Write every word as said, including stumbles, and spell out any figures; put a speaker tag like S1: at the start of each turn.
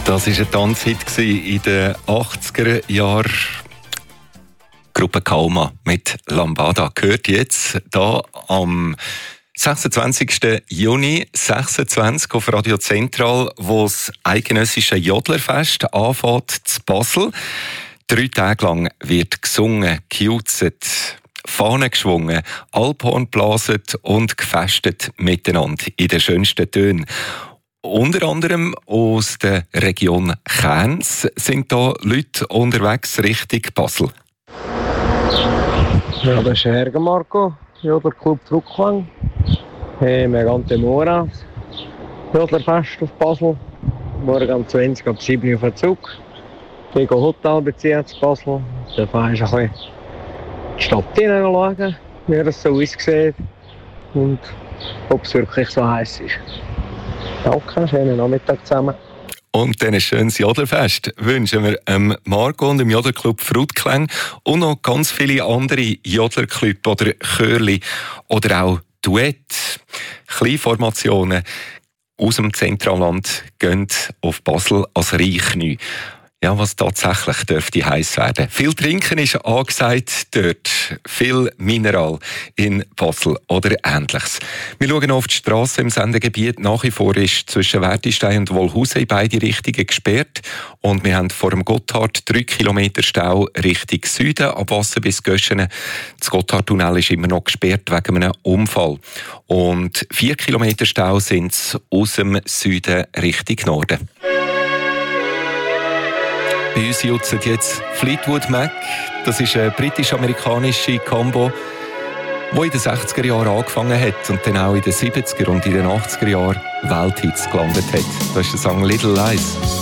S1: Das war ein Tanzhit in den achtziger Jahren. Gruppe Kauma mit Lambada gehört jetzt hier am sechsundzwanzigsten Juni sechsundzwanzig auf Radio Zentral, wo das eidgenössische Jodlerfest anfängt zu Basel. Drei Tage lang wird gesungen, gejutzt, Fahnen geschwungen, Alphorn geblasen und gefestet miteinander in den schönsten Tönen. Unter anderem aus der Region Kerns sind da Leute unterwegs Richtung Basel.
S2: Ja, das ist Herr Marco, Jodlerclub Frucklang. Hey, wir gehen den Mora, Jodlerfest auf Basel. Morgen um zwanzig ab sieben Uhr auf den Zug. Ich gehe Hotel beziehen zu Basel. Dann fahre ich ein bisschen die Stadt hineinschauen, wie das so aussieht und ob es wirklich so heiß ist. Danke, schönen Nachmittag zusammen.
S1: Und dann ein schönes Jodlerfest wünschen wir ähm, Marco und dem Jodlerclub Frutklang und noch ganz viele andere Jodlerclub oder Chörli oder auch Duett. Kleinformationen aus dem Zentralland gehen auf Basel als Reichneu. Ja, was tatsächlich dürfte heiß werden. Viel Trinken ist angesagt dort. Viel Mineral in Basel oder Ähnliches. Wir schauen auf die Strasse im Sendegebiet. Nach wie vor ist zwischen Wertistein und Wolhusen in beide Richtungen gesperrt. Und wir haben vor dem Gotthard drei Kilometer Stau Richtung Süden, ab Wasser bis Göschenen. Das Gotthardtunnel ist immer noch gesperrt wegen einem Unfall. Und vier Kilometer Stau sind es aus dem Süden Richtung Norden. Bei uns jutzen jetzt Fleetwood Mac. Das ist eine britisch-amerikanische Combo, die in den sechziger Jahren angefangen hat und dann auch in den siebziger und in den achtziger Jahren Welthits gelandet hat. Das ist der Song Little Lies.